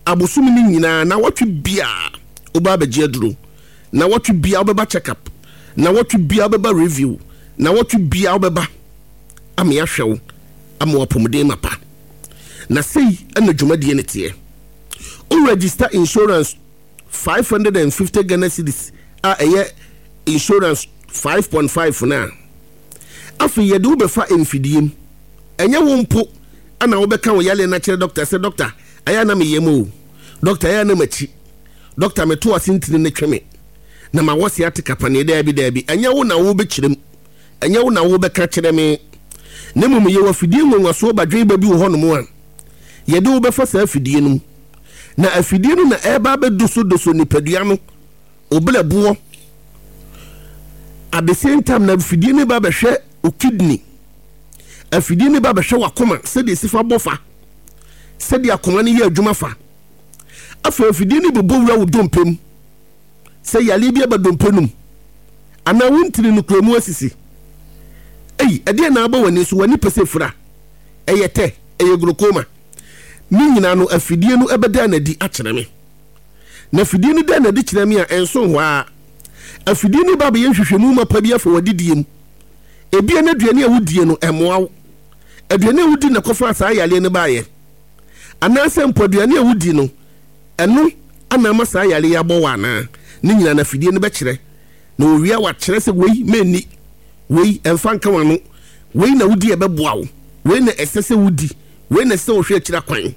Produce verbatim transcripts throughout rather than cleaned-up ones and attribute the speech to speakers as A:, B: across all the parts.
A: abosom ni nyina na watwe bia oba ba aduro na watwe bia obeba check up na watwe bia obeba review na watwe bia obeba ame ahwew ame wapomde mapa na sei ana dwumade ne tie o register insurance five hundred fifty Ghana cedis a eye insurance five point five na afi yede wo befa emfidiem enye wo mpo ana wo beka wo yale na kire doctor say doctor aya na me yemo doctor aya na machi doctor me to asintini ne tweme na ma wose atika ne da bi da bi enye wo na wo be kirem enye wo na wo beka kire me ne mum ye wo fidie nwa so badwe ba bi wo hono mo a yede wo befa sa afidie num na afidie no na eba be doso doso nipadua no obele buo at the same time na afidie ne ba be hwe o kidney afidie ne ba be hwe wakoma se de sifa bofa se de akoma ne ye adwuma fa afa afidie ne bebo wura wo dompem se yale bia ba dompenum ana wontiri no kromu asisi ei ade na aba wani so wani pese fura eyete eye glaucoma ni nyina no afidie no ebeda na di akyere me na afidie no da na di kyere me a enso ho a afidie no ba be yehwehwemu mapa bi afa wadidiem ebia na aduane a wudie no emoa aduane a wudi na kofa saa yale ne baaye ana se mpoduane a wudi no eno ana ma saa yale ya bo wana ni nyina na afidie no be kyere na owia wa kyere se wei meni wei emfa nka wano wei na wudi e beboa wo wei na esese wudi wei na se wo hwe kyira kwan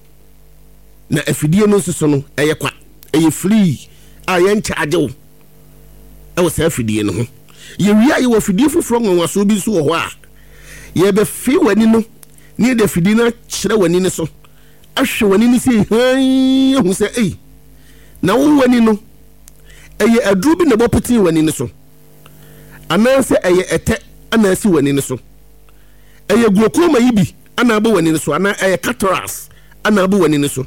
A: na afidie no soso no eye kwa eye free a ye ncha ajewo e wo se afidie no ho ye wia ye wo afidie foforo nwa so bi so wo ho a ye be fi wani no ni de afidie na kyere wani ne so ahwe wani ne se han hu se ei na wo wani no eye aduru bi na bopeti wani ne so ananse eye ete anasi wani ne so eye glaucoma yibi ana abo wani ne so ana eye cataracts ana abo wani ne so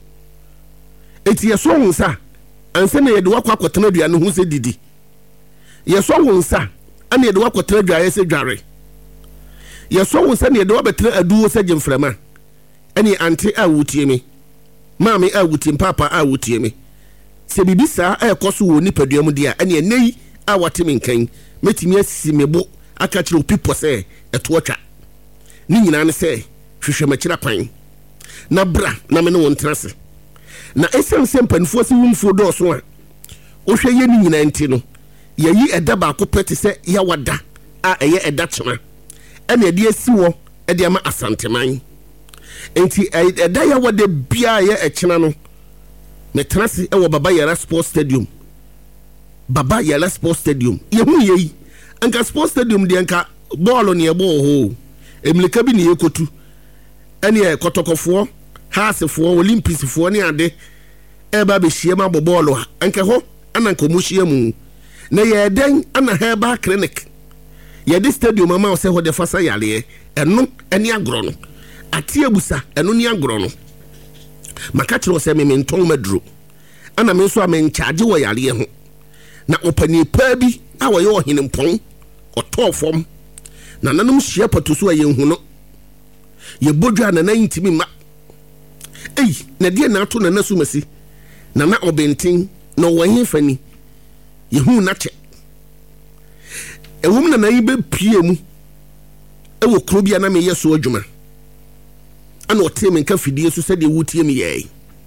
A: eti yeso wonsa anse na yede wakwa kwotena aduane hu se didi yeso wonsa ana yede wakwotena aduane se dware yeso wonsa na yede wabetena aduwo se jemframa ani anti a wutie me maami a wutie papa a wutie me se bibisa a ekoso wo nipadua mu dia ani enei a wateme nkan metimi asisi mebo aka kire opipo se eto atwa ni nyina ne se hwehwe makira kwan na bra na me ne won trase na esen sempanfo se wumfo do so a o hwe ye ni nyina nti no ye yi eda ba ko pete se ya wada a eye eda chema ene ede asi wo ede ama asanteman enti eda ya wada bia ye echena no me trase e wo Baba Yara Sports Stadium Baba Yara Sports Stadium ye hu ye anka Sports Stadium de anka ball ne ebo ho emleka bi ne yekotu ene kotokofo haasefo olympicsfo ne ade eba be hiema bo ball ha anka ho ana nko mu hiemu na ye den ana Herbal Clinic ye de stadium ama se ho de fasa yale eno ene agro no ate abusa eno ne agro no maka kire se me menton maduro ana me so amen charge wo yale ho na opani pa bi a wo ye ohene mpon otofom na nanum hia patoso aye hu no ye bodwa na na ntimi ma ei na die na ato na nasu masi na na obentin na wanyi fani ye hu na che ewum na na yibe pie mu ewo krobia na me yeso adwuma ana oteme nka fidie so sede wutie me ye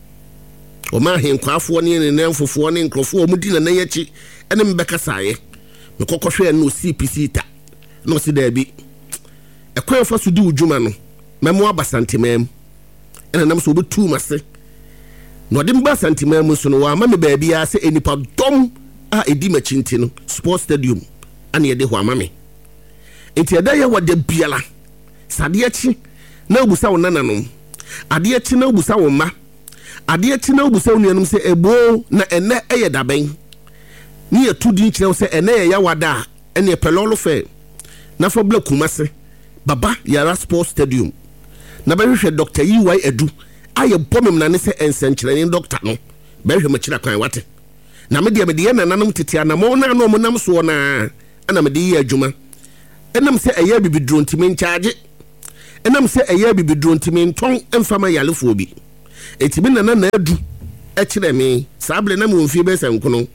A: o ma henkwafo ne ne nemfofo ne nkrofo mu di na na yechi ene mbeka saaye me kokohwe no C P C ta no si da bi ekwan fa so di udwuma no memo abasantemam ena nam so betu mase no de mba santemam so no wa ma me ba bia se enipa dom a edi machinti no Sports Stadium ana ye de ho ama me enti eda ye wode biala sade achi na obusa wo nananom ade achi na obusa wo ma ade achi na obusa wo nuanum se ebo na ene eye daben ni ye tudi nkire se ene ye yawada ene pelolo fe na fa bla kumase Baba Yara Sports Stadium na ba hwehwe Doctor E Y Edu aye bomem na ne se ensenkyerene doctor no ba hwehwe makira kwan wate na me de me de na nanum tete na mo na no mo nam so na ana me de yi adwuma enam se eye bibidro ntimi nchaage enam se eye bibidro ntimi nton emfama yalefo bi etimi na na na adu e kire me sabre na mo mfie be sankono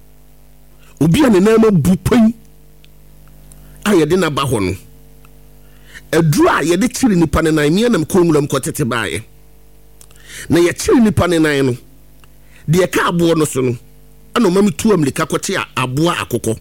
A: obi a ne na ma bu pan a ye de na ba ho no eduru a ye de kire nipa ne nan me na kongulam kotete baaye na ye kire nipa ne nan no de ka abo no so no ana o mami tu amlika kote a abo akokɔ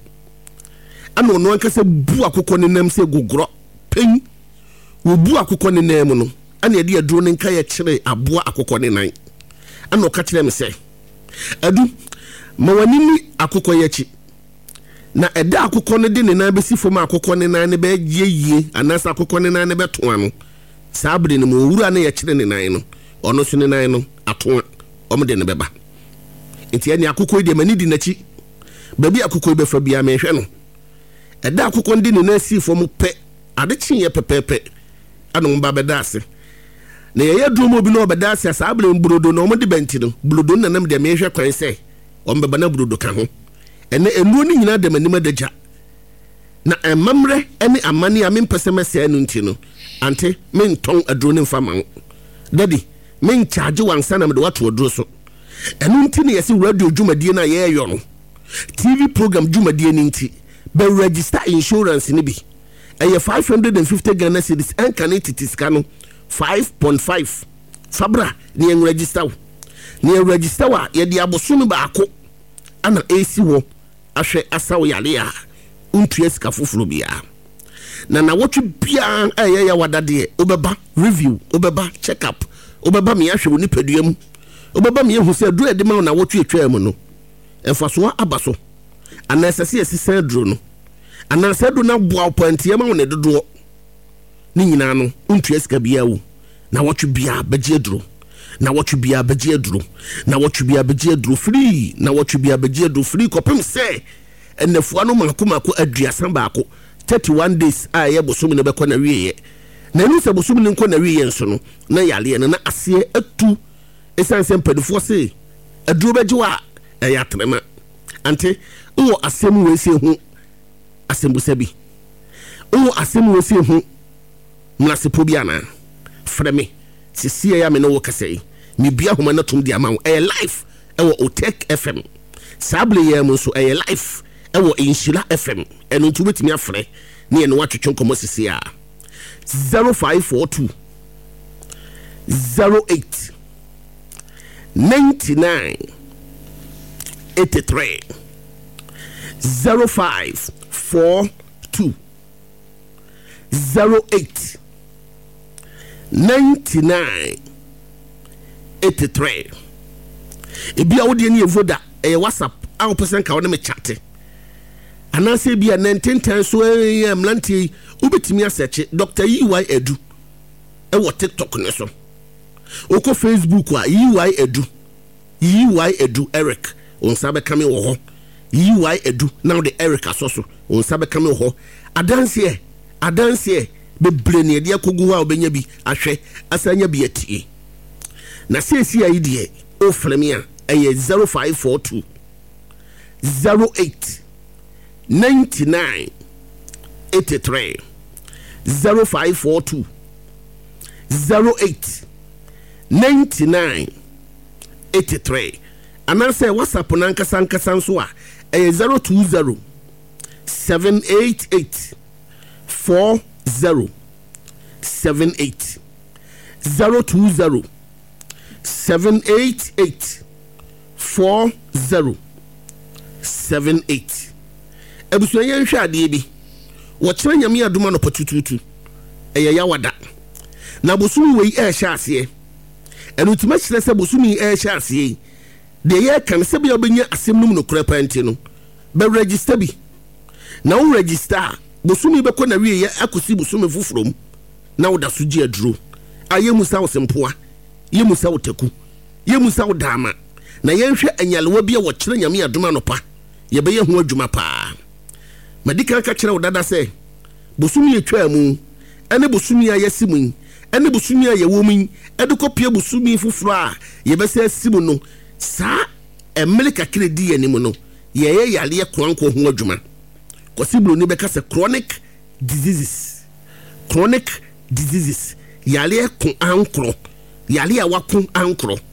A: ana ono ankasa bu akokɔ ne nam se gogoro pen wo bu akokɔ ne nam no ana ye de aduro ne nka ye kire abo akokɔ ne nan ana o ka kire me se adu ma wani ni akokɔ ye chi na ɛda akokɔ ne de ne nan besi fom akokɔ ne nan ne be yeye anasa akokɔ ne nan ne beto ano sabre ne mo wura ne ye kire ne nan no ono so ne nan no ato om de ne beba enti ani akokɔ de mani di nachi babi akokɔ be fa bia me hwɛ no ɛda akokɔ de ne nan si fom pɛ ade chi ye pepepe ano mba beda ase na ye yedrum obi no beda ase sabre mbrodo no om de benti no blodo na nam de me hwɛ kwan sɛ om beba na blodo ka ho ene enuo ni nyina de manima daja na emamre ene amane a mempese mese anu nti no ante menton aduro ne mfa man daddy men charge wansa na me de wato aduro so enu nti ne yesi radio dwumadie na ye yo no tv program dwumadie ni nti be register insurance ni bi eye five hundred fifty Ghana cedis en kaniti ska no five point five fabra ni en register ni en register wa ye de aboso ba ako ana esi wo ahwe asawo yale ya untua sika foforo bia na na wotwe bia eye ya wadade obeba review obeba check up obeba me ahwe woni paduam obeba me ehu se duro de ma na wotwe etwa mu no emfaso abaso ana esese esese duro no ana se do na boa opantie ma woni dodo ni nyina no untua sika bia wo na wotwe bia beje duro na wotwe bia beje duro na wotwe bia beje duro free na wotwe bia beje duro free kopem se enefua no makomako aduasan baako thirty-one days a ye bosom ne bekɔ na wiye na ni se bosom ne nkɔ na wiye nso no na yale na na ase atu esanse mpadufo se aduro beje wa ɛyɛ atrema ante wo asem we se hu asembusa bi wo asem we se hu mlasepo bi ana freme sisi ya me no wo kasei mi bia homa na tom di ama wo ɛyɛ live ɛwɔ Otek F M sable ya mo so ɛyɛ live ɛwɔ Inshira F M ɛno ntu betimi afrɛ ne eno watwetwe nkomo sisi a zero five four two zero eight ninety-nine eighty-three zero five four two zero eight ninety-nine eighty-three ebi a wodi ne evoda e WhatsApp a wo person ka wo me chatte anase bi a nineteen ten so e mlantie ubetimi asearch Doctor E Y Edu e wo TikTok ne so oko Facebook a E Y Edu E Y Edu Eric on sabe kame wo ho E Y Edu now the Eric asoso on sabe kame wo ho adanse adanse bebre ne de akogu ha obenya bi ahwe asanya bi atie na sesi ayi de o flemia eye zero five four two zero eight ninety-nine eighty-three zero five four two zero eight ninety-nine eighty-three anase WhatsApp nankasa nkasa nso a eye zero two zero seven eight eight four zero seven eight zero two zero seven eight eight four zero seven eight ebuso yen hwa ade bi wo kire nyame aduma no patututu eye ya wada na bosumi wei e hya ase enu tima kire se bosumi e hya ase de ye kan se bia obenya asem num no kura panti no be register bi na wo register bosumi be ko na wie ye akosi bosumi fufrom na wo da so gi aduro ayemu sa wo sempoa yemu sa wo taku yemu sa wo dama na yenhwe anyalewa bia wo kire nyame aduma no pa ye be ye ho adwuma pa madika ka kire wo dada se bosumi etwa mu ene bosumi ayesimu ene bosumi ayewomu edukopie bosumi fufuro a ye be se asimu no sa emelika kire di anim no ye ye yale ye kwanko ho adwuma kosibro ni be ka se chronic diseases chronic diseases yale ko ankro yale a wako ankro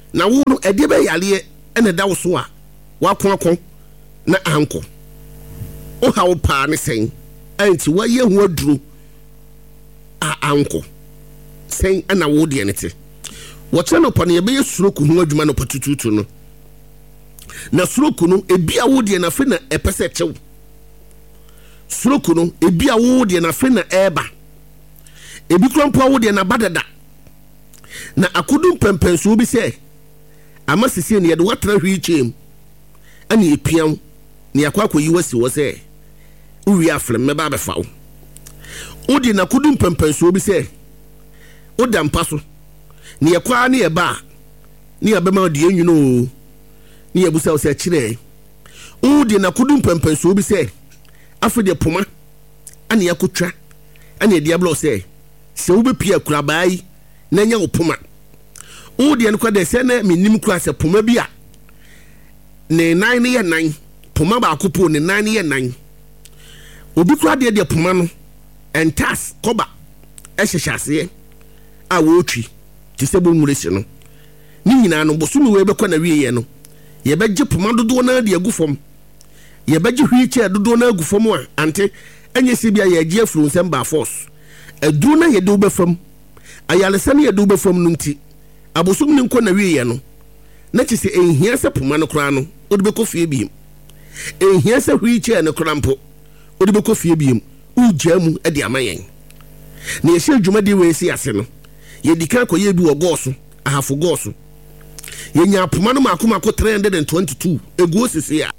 A: na wo no ade be yale ene da wo so a wakon akon na anko o ha wo pa ne sen anti wa ye ho aduru a anko sen ana wo de ne te wo che no pa ne be suroku ho adwuma no patututu no na suroku no ebi a wo de na fe na epese chew suroku no ebi a wo de na fe na eba ebi krampo a wo de na badada na akudum pempenso bi se ama sisi ne ye de watra hwi chem ani epiam ne yakwa akoyi wasi wo se uwi aflem me ba be fa wo odi na kudum pempenso bi se oda mpa so ne yakwa ne ye ba ne ya be ma de enwuno ne ya busa wo se kire odi na kudum pempenso bi se afede poma ani yakotwa ani diablo se se wo be pia kurabai na nya wo poma odi en kwa de se na minim kura se poma bi a ne nan ne ye nan poma ba akopo ne nan ne ye nan obi kura de de poma no entas koba ehyehyase a wo twi ti se bo nwuresi no ni nyina no bosumi we be kwa na wiye no ye be gye poma dodo na de agufom ye be gye hwiche dodo na agufom a ante enye si bia ye gye afuru nsem ba force aduru na ye de obefam ayalesane ye de obefam no nti abosom ni nko na wiye no na ti se enhia se poma no kra no odi be kofie biem enhia se hwiche no kra mpo odi be kofie biem ujamu e de amayen na ye hye dwuma de we si ase no ye dika ko ye bi wo goso ahafo goso ye nya poma no makoma ko three hundred twenty-two egu sisi a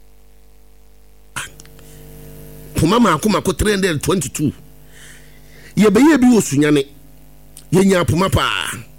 A: poma makoma ko three hundred twenty-two ye be ye bi wo sunyane ye nya poma pa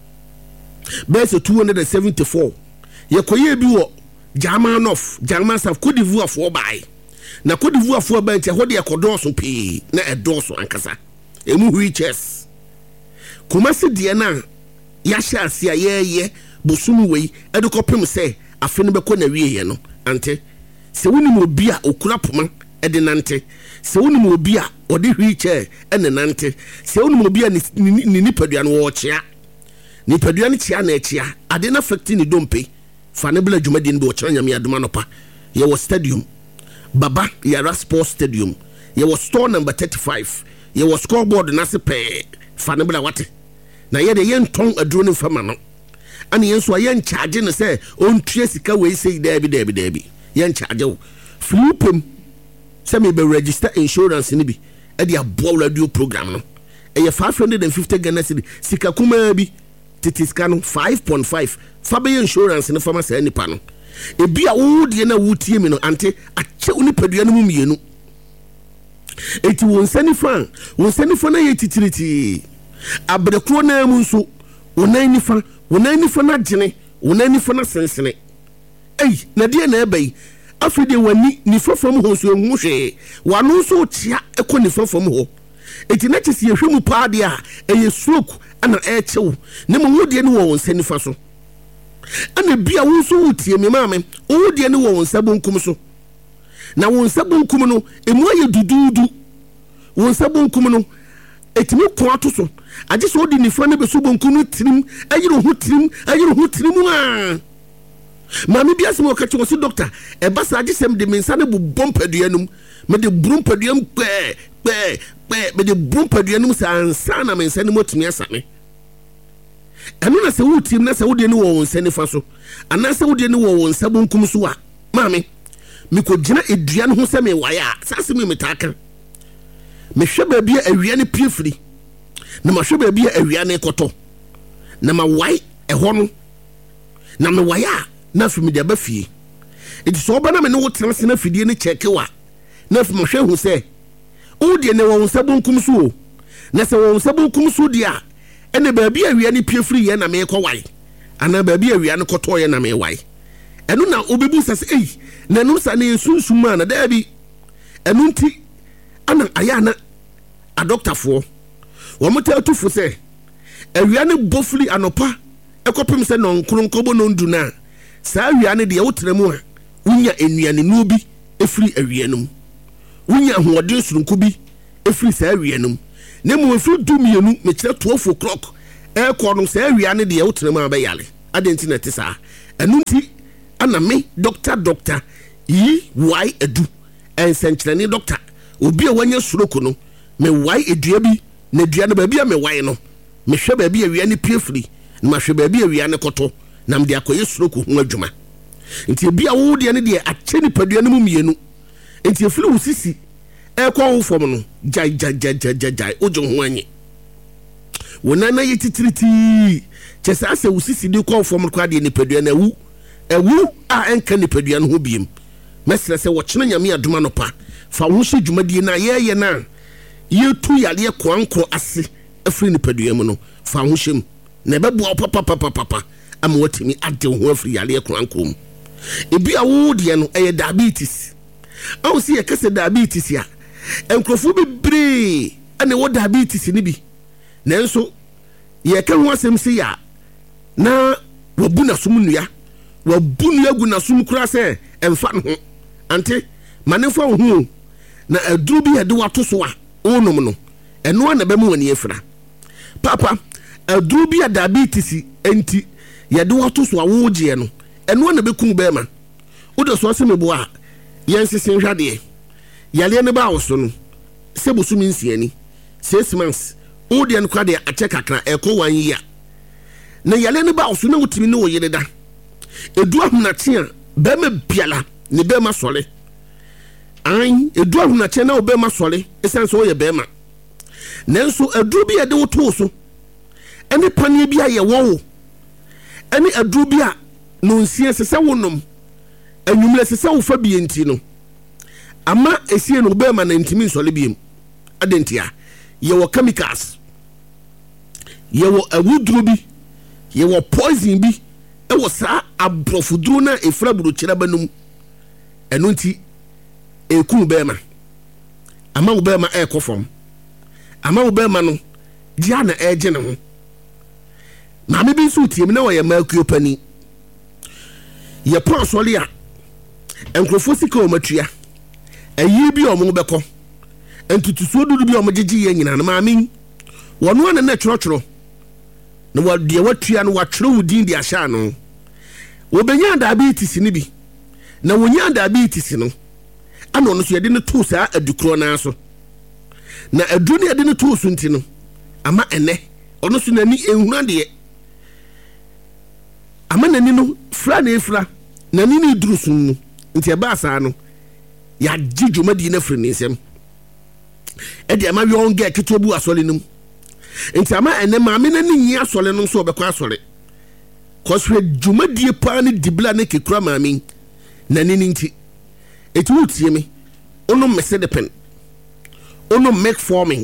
A: bese two hundred seventy-four ye ko ye bi wo German of German South Cote d'Ivoire for by na Cote d'Ivoire for by te hode yakodoso pe na edoso ankasa emu wheelchairs kumasi de na ya sha asia ye ye bosumu wei edukopem se afene be ko na wiye no ante se woni mo bia okura poma ede nante se woni mo bia ode wheelchair ene nante se woni mo bia ni nipadua no wo chia nipadua ni chia na chia ade na factory ni dompe fane bla dwumadi ni bo chia nyame adoma no pa ye wo stadium Baba Yara Sports Stadium ye wo store number thirty-five ye wo scoreboard na se pe fane bla wate na ye de ye nton aduro ni fama no ani yen so ye charge ne se on tue sika we sei dabi dabi dabi ye charge wo flupem se me be register insurance ni bi e de abo radio program no e ye five hundred fifty Ghana cedi sika kuma bi titiska no five point five fa be insurance ne fama se nipa no e bia wo de na wutie mi no ante ache uni padua no mu mienu eti won sani fan won sani fan na ye titiriti abrekro na mu nso wonan ni fa wonan ni fa na gene wonan ni fa na sensene ei na de na ebai afide wani ni fafam ho so hu hwe wano so tia ekọ ni fafam ho eti na chisi ehwemu paade a eye stroke ana e chew ne mo wodie ne wo sani fa so ana bia wo so wutie me maame wodie ne wo nsabonkum so na wo nsabonkum no emu aye dududu wo nsabonkum no etimi ko ato so age so odi nifa ne be so bonkum no tirim ayiro ho tirim ayiro ho tirim a mami bia se mo ka che wo si doctor e ba sa age sem de mensa ne bu bompadua num me de brompadua mpe pe pe me de brompadua num sa ansa na mensa ne motumi asame enu na se wutim na se wode ne wo wonsa nifa so ana se wode ne wo wonsa bonkum so a mami me ko gina edua ne ho se me waya sase me metaka me hwe ba bia awia ne piefiri na ma hwe ba bia awia ne koto na ma wai eho no na me waya na fi me de ba fie edi so oba na me ne wo transe na fidie ne cheke wa na fi ma hwe hu se o de ne wo wonsa bonkum so na se wo wonsa bonkum so dia ene baabi awia ne piefiri ye na me ko wai ana baabi awia ne koto ye na me wai eno na obebu sase ei na no sa ne sunsum ma na dabi eno nti ana ayana a doctor fo wo mota atufo se awia ne bofli anopa ekopem se no nkronkobo no ndu na sa awia ne de wotremu a unya enuane no bi efiri awia num unya hoodin surunku bi efiri sa awia num ne mo efiri dumienu me kire twelve o'clock e ko no sa awia ne de wotremu a be yale adentina te sa ɛno nti ana me doctor doctor yi why edu ensenkyerɛne doctor obi a wanya suroko no me why edua bi na dua no baabi a me why no me hwɛ baabi a wia ne pie firi na ma hwɛ baabi a wia ne kɔtɔ na me de akɔyɛ suroko ho adwuma nti bi a wo de ne de akyɛ ni padua no mu mienu nti efiri wo sisi ɛkɔ wo fam no jai jai jai jai jai ojo ho anyi wona na yetitiriti kyesa ase wo sisi de kɔ fam kɔ de ni padua na wu ewu a enka ni padua no ho biem mesrɛ sɛ wɔkyena nyame adoma no pa fa wo hye dwumadie na yɛyɛ na yɛtu yale kwanko ase afiri ni padua mu no fa wo hyem na ɛbɛboa papa papa papa ama watimi ade ho afiri yale kwanko mu ebi a wo de no ɛyɛ diabetes awu si yɛkɛsɛ diabetes ya enkrofo bebre ane wo diabetes ni bi nanso yɛka ho asɛm si ya na wabu na som nua wabu nua gu na som kura sɛ ɛmfa no ho ante manefo ho na aduru bi yɛde wato so a onom no ɛno na bɛmu wani afira papa aduru bi ya diabetes enti yɛde wato so a wogye no ɛno na bɛkum bɛma wodo so asɛm bo a yɛnsese hwade yale ne ba wo so no sɛ bosu mi nsiani six months odi an kwa de akyɛ kakra ɛkɔ one year na yale ne ba wo so na wotimi ne wo yere da edu ahunakye a bɛma biala ne bɛma sɔle an edu ahunakye na wo bɛma sɔle esan so yɛ bɛma nanso aduru bi yɛde wo to so ɛne panie bi a yɛ wo ɛne aduru bi a no nsie sɛ sɛ wonom anwumle sɛ sɛ wo fa bi enti no ama esie no bɛma na ntimi nsɔle biem adentia yɛwɔ chemicals yɛwɔ awuduru bi yɛwɔ poison bi ɛwɔ saa abrɔfuduru na efra buru kyerɛ banum ɛno nti eku bɛma ama wo bɛma ɛkɔ fam ama wo bɛma no dia na ɛgye ne ho maame bi nso tie me na wɔyɛ makuo pani yɛ pon sɔle a enkrofo sika o matua ayi bi o mo bɛkɔ entutusuo dudu bi o mo gyegye yɛ nyina na maame wɔno na na twrɔtwrɔ na wɔde watua no watwrɔ wudin de ahya no wobenya diabetes ni bi na wonya diabetes no ana no so yɛde ne to saa adukro na so na adu ne yɛde ne to so nti no ama ene ɔno so nani ehuna de ama nani no fra na efra nani ne duru so no nti eba asa no ya gidwumadi na firi ne nsem e de ama wi on ga keto bu asole num nti ama ene maame na ni asole no so obekɔ asole kɔswe dwumadi pa ne dibla ne kekura maame nani ni nti eti wutie me ono mese de pen ono make forming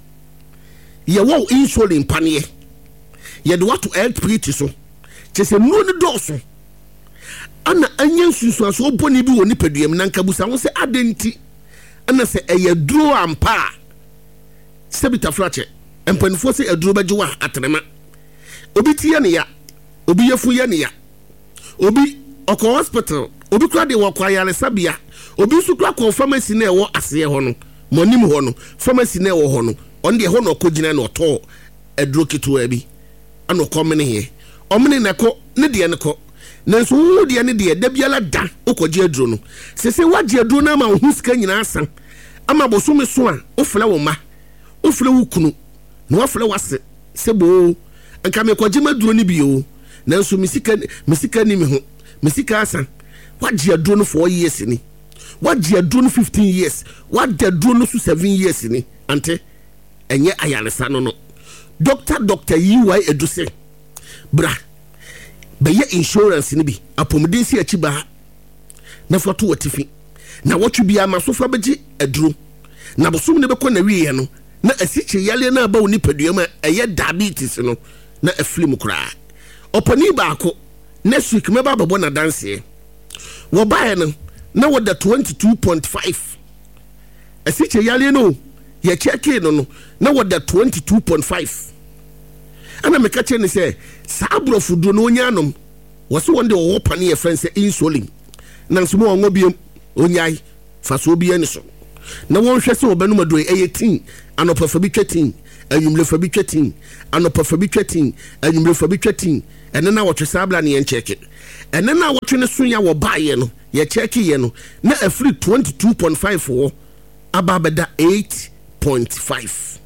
A: ye wo insulin panie ye de wato health so chese no ne doso ana anya nsunsuaso oboni bi woni paduam na nkabusa wo se adenti ana se eye duro ampa se bitafrache empanifo se aduro bagyewa atrema obi tie ne ya obi yefu ye ne ya obi oko hospital obi kura de wo kwa yare sabia obi su kura ko pharmacy na ewo ase ho no monim ho no pharmacy na ewo ho no on de ho no kogina na oto aduro keto abi ana komene he omene na ko ne de ne ko nanso wo de ne de da biala da okoje aduro no sese waje aduro na ma hu sika nyina asan ama bosome so a ofle wo ma ofle wo kunu na wafle wase sebo anka me koje maduro ni bio nanso misika misika ni me ho misika asan waje aduro no four years ni waje aduro no fifteen years waje aduro no seven years ni ante enye ayaresa no no doctor doctor yiwai eduse bra beye insurance ni bi apomden si achi ba na foto watifi na wotwe bia masofa beji aduro na bosom ne bekɔ na wiye no na asiche yale na ba oni paduam eye diabetes no na aflim kura opani ba ko next week me ba babo na dance wo bae no na wo da twenty-two point five asiche yale no ye check no no na wo da twenty-two point five ana me kache ne se sabrofu do no nyanom wo so wonde wo pane ye friend se insulin na nso mo ngo biem onyai fa so bi ani so na won hwɛ se obanu mado eye tin anopa fa bi twetin anwumle fa bi twetin anopa fa bi twetin anwumle fa bi twetin ɛne na wɔtwe sabla ne yɛn check ɛne na wɔtwe ne so ya wɔ baayɛ no yɛ check yɛ no na afiri twenty-two point five wɔ aba bɛda eight point five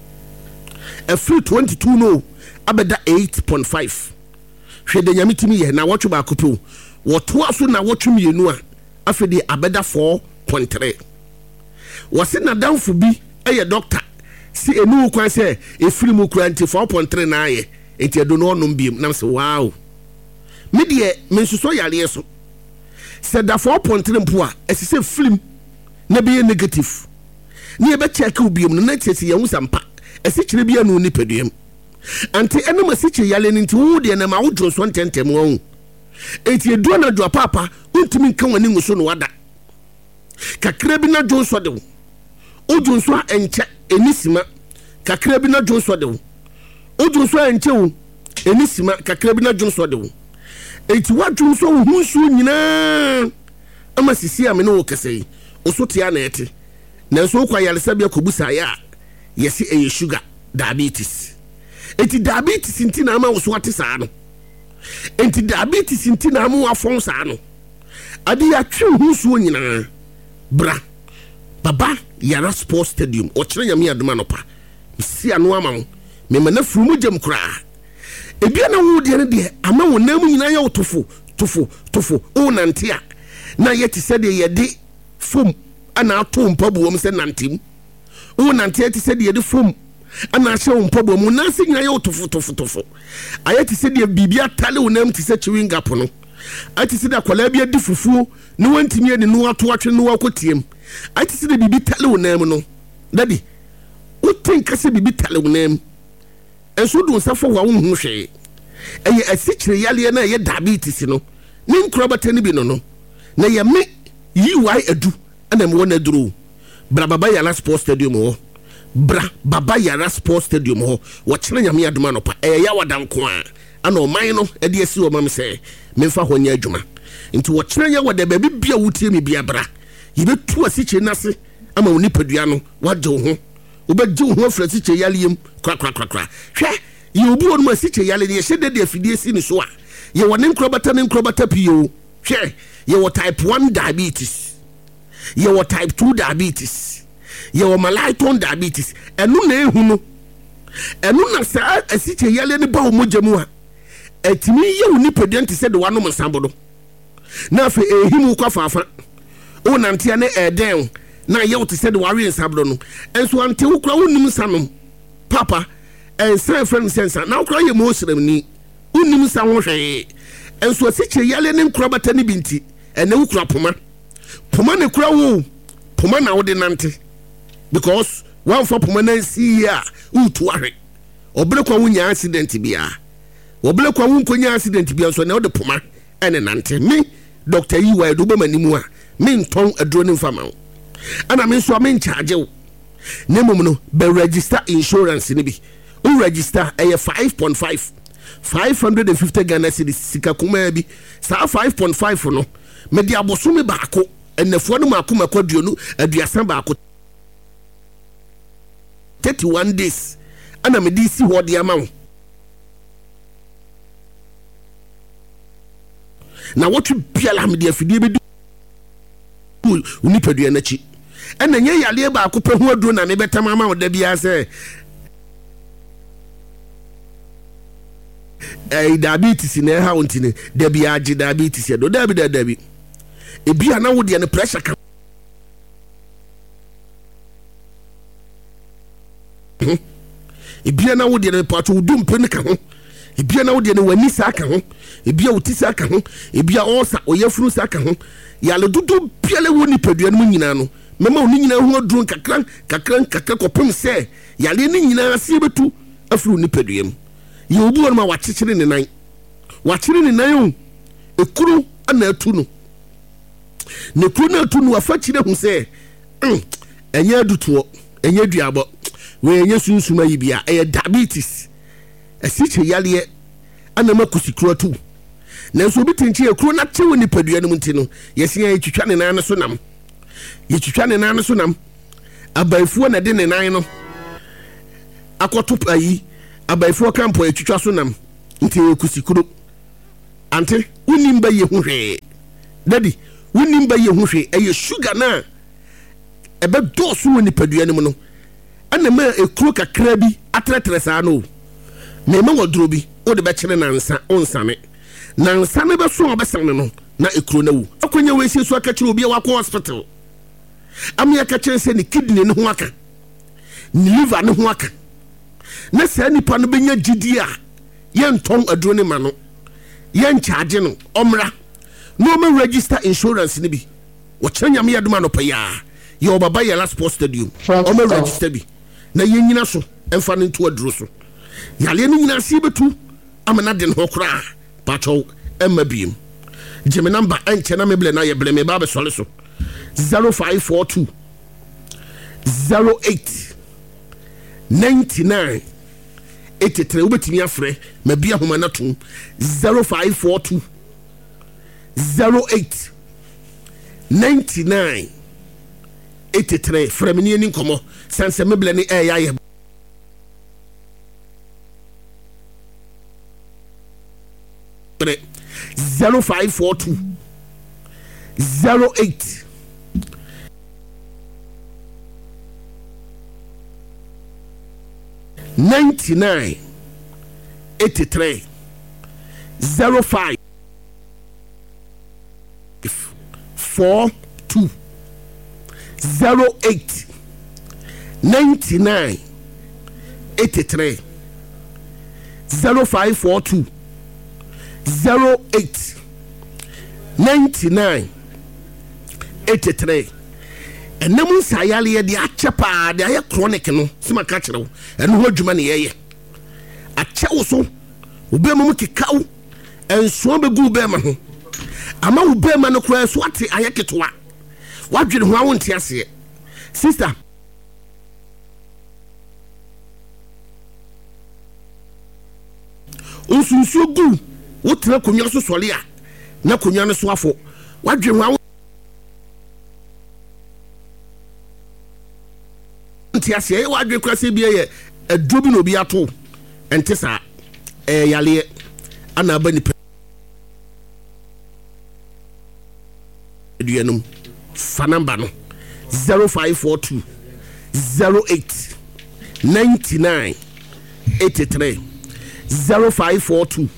A: afiri twenty-two no abɛda eight point five hwɛ de nyame timi yɛ na wɔtwe baako pe wɔtoa so na wɔtwe mienu a afedi abɛda four point three wɔse na danfo bi ɛyɛ doctor si enu kwan sɛ efiri mu kura nti four point three na ayɛ enti edo no onom biem na sɛ wow me de me nsuso yare so sɛ da four point three mpo a ɛsɛ film na be negative ne ebe check ubiem no na tiesi yɛn sampa ɛsɛ kyerɛ bia no ni peduem anti ɛnum asikyɛ yale nti wo de na ma wo dwo so ntentem wɔn enti edu na dwo papa untimi nka wani nguso no wada kakra bi na dwo so de wo odwo so enche enisima kakra bi na dwo so de wo odwo so enche wo enisima kakra bi na dwo so de wo enti wadwo so wo hunsu nyina ama sisi ame no kese oso tia na ete na so kwa yale sabia kobusa ya yesi eye sugar diabetes enti diabetes nti na ama wo so ate saa no enti diabetes nti na ama wo afon saa no ade ya twe hunsu nyina bra baba yara sports stadium o kire nyame adoma no pa si ano ama wo me mana furumu jam kura ebia na wo de ne de ama wo nam nyina ya otofo tofo tofo o nante a na yeti se de ye de fom ana ato mpabuom se nantem o nante yeti se de ye de fom ana ahye mpabuom na se nyina ya otofo tofo tofo ayeti se de bibia tale wo nam ti se chiwinga pono ati se de akwala bia di fufuo ne wantimi ade no ato atwe no akotiem ati se de bibi tale wo nam no dadi o tenka se bibi tale wo nam enso do nsafo wa wo hu hwe eye asikyire yale na ye diabetes no ne nkrobata ne bi no no na ye me yiwai adu ana me wona duro bra baba yala sports stadium ho bra baba yala sports stadium ho wo kire nyame adoma no pa eye ya wadanko a ana o man no e de asi o mam se memfa ho nya adwuma nti wo kire nya wada ba bibia wutie me bia bra yibetu asikyire nase ama woni padua no wagye wo ho obegye wo ho afra asikyire yale yem kra kra kra kra hwe ye obi wonu asikyire yale ye hyede de afidie si ni so a ye wone nkrobata ne nkrobata pio hwe ye wo type one diabetes ye wo type two diabetes ye wo malaiton diabetes enu na ehu no enu na sa asikyire yale ne ba wo mogyamu a etimi ye woni padua nti se de wano msambodo na afi ehimu kwa fafa o nante ne eden na ye wote se de ware nsabdo no enso ante wo kura wonim sanom papa en san friend sense na wo kura ye mo srem ni wonim sa ho hwe enso asikyire yale ne nkrobata ne binti ene wo kura poma poma ne kura wo poma na wo de nante because one for poma na si ya utu ahwe obere kwa wo nya accident bia obere kwa wo nkonya accident bia so na wo de poma ene nante me Doctor Yiwa do be manimu a me nton aduro ne mfama wo ana me so me charge wo ne mum no be register insurance ne bi o register e five point five five hundred fifty Ghana cedis sika kuma bi sa five point five no me di aboso me baako enafo no maako makoduo no aduasa baako thirty-one days ana me di si ho de ama wo na what you biala me de afidie be uni padua na chi ena nye yale ba akopɛ ho aduro na me betam ama wo da bia se eh diabetes na ha wontine da bia age diabetes do da bi da da bi e bia na wo de ne pressure ka e bia na wo de ne pato wo dum pe ne ka ho ebia na wo de ne wani sa ka ho ebia wo ti sa ka ho ebia osa oyafuru sa ka ho yale dudu biale woni padua no nyina no mema wo nyina ho aduru kakran kakran kakra kopem se yale ni nyina se betu afuru ni padua mu ye obi won ma wakyekere ne nan wakyere ne nan o ekuru ana atu no ne kuru na atu no afa kyire hu se enya aduto enya duabo we enya sunsuma yi bia e diabetes asikyire yale ana makusikuru atu nanso bi tinchi ekuru na tewe ni padua no mti no yesi ya twitwa ne nan so nam ye twitwa ne nan so nam abaifuo na de ne nan no akoto ayi abaifuo kampo ye twitwa so nam nti ekusikuru ante wonim ba ye hu hwe daddy wonim ba ye hu hwe eye sugar na ebe dɔɔso wɔ nipadua no mu no ana ma ekuro kakra bi atretre saa no me ma woduro bi wo de bɛkyere nansa onsame nansa ne bɛso ɔbɛsan no na ekuro na wu akonya we sie so akakyere obi akɔ hospital amia akakyere sɛ ne kidney ne ho aka ne liver ne ho aka na sɛ nipa no benya gidi a yɛntɔn aduro ne ma no yɛnkyagye no ɔmra no ma register insurance ne bi wɔkyerɛ nyame yɛdoma no pɛyaa yɛ ɔbaba yɛ last post stadium ɔma register bi na yɛnyina so ɛmfa no nto aduro so yale no nyina se betu amana den ho kora pacho emma biem jeme number enche na meble na ye ble me ba be sole so zero five four two zero eight nine nine eighty-three ubetimi afre ma bia homa na tum zero five four two zero eight nine nine eighty-three fremini ni nkomo sanse meble ni e ya ye zero five four two zero eight ninety nine eighty three zero five four two zero eight ninety nine eighty three zero five four two zero eight ninety nine eighty three. And namun sayali di achapa di aya chronic no sima kachero eno ho adwuma ne yeye ache wo so ube mu kikaw enso be gu be ma ho ama ube ma no kura so ate aya ketwa wadwene ho awonte ase sister unsunsu gu wotra konwa so sole a na konwa no so afo wadwene ho ntiase e wadwe kwase bia ye adobi no bi ato ente sa eh yale ana abani eduanum fa number no zero five four two zero eight nine nine eight three zero five four two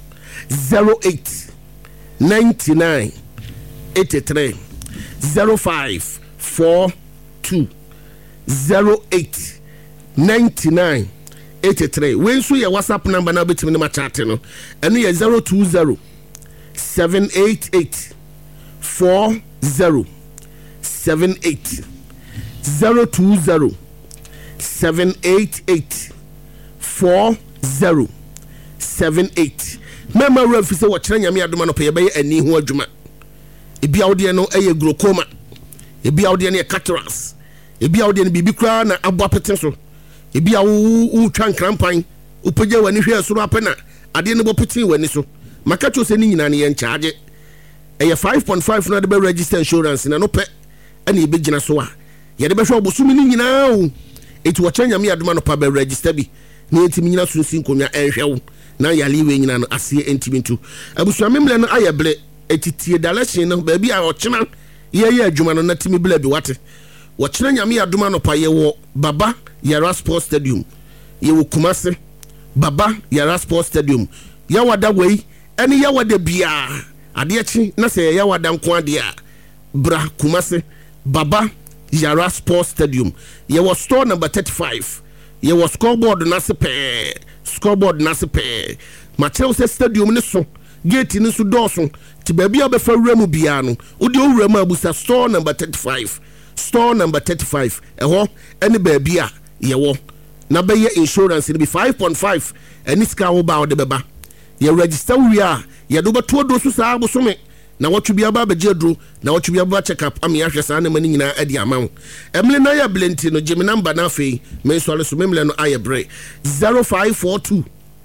A: zero eight nine nine eight three zero five four two zero eight ninety nine eighty three. When so your WhatsApp number now between the chat no and you zero two zero seven eight eight four zero seven eight zero two zero seven eight eight four zero seven eight. Mema refi se wo kire nyame adoma no pe be ani ho adwuma ebi awde no eye glaucoma ebi awde no cataracts ebi awde no bibi kra na abo apete so ebi awu u twan krampan upagya wani hwe so apena ade no bopete wani so makacho se ni nyina ne ye nchaage eye five point five na de be register insurance na no pe ana ebe gina so a ye de be hwe obosumi ni nyina o eti wo kire nyame adoma no pa be register bi na entimi nyina so nsi nkonwa enhwe wo na yali we nyina no ase entimintu abusua memle no ayeble etitie dalation no ba bi a ochena ye ye adwuma no na timi bla bi wate wo kire nyame adoma no pa ye wo baba Yara Sports Stadium ye wo Kumase baba Yara Sports Stadium ya wada wei ene ya wada bia ade achi na se ya wada nko ade a bra Kumase baba Yara Sports Stadium ye wo store number thirty-five ye wo scoreboard na se pe scoreboard na se pe ma chere se stadium ne so gate ni so doso ti ba bia be fa wura mu bia no odi owura mu abusa store number thirty-five store number thirty-five eho ene ba bia yewo na be ye insurance ni be five point five eni ska wo ba wo de beba ye register wi a ye do beto do so saa bosome na watwe bia ba beje dro na watwe bia ba check up am ya hwe saa na mani nyina adi amawo emle na ya blenti no jemi number na afei me so le so memle no aye bre zero five four two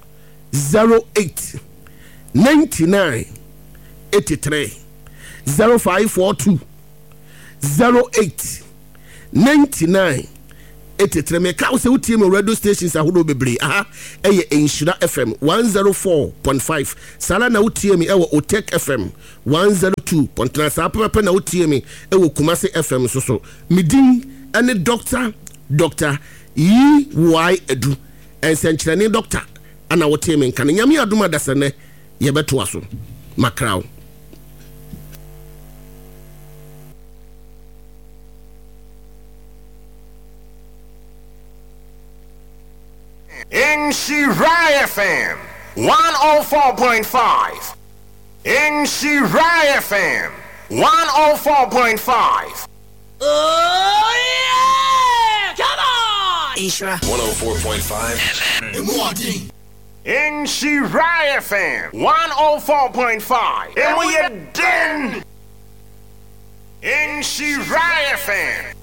A: zero eight nine nine eight three zero five four two zero eight nine nine etetre me ka wo se wotie me radio stations ahodo bebre aha eye Enhyira F M one oh four point five sala na wotie me ewo Otek F M one oh two point nine sa papa na wotie me ewo Kumasi F M so so midin ene doctor doctor yi why edu ensenkyerene doctor ana wotie me nka nyame adoma dasane ye beto aso makraw
B: Enhyira F M one oh four point five. Enhyira F M one oh four point five.
C: Oh yeah! Come on!
D: Enhyira
B: one oh four point five. Enhyira F M one oh four point five. And we are done. Enhyira F M